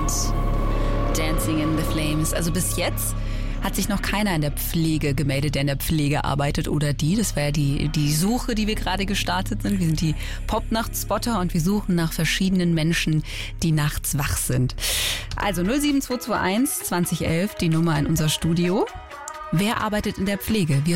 Dancing in the Flames. Also bis jetzt hat sich noch keiner in der Pflege gemeldet, der in der Pflege arbeitet oder die. Das war ja die Suche, die wir gerade gestartet sind. Wir sind die Pop-Nacht-Spotter und wir suchen nach verschiedenen Menschen, die nachts wach sind. Also 07221 2011, die Nummer in unser Studio. Wer arbeitet in der Pflege? Wir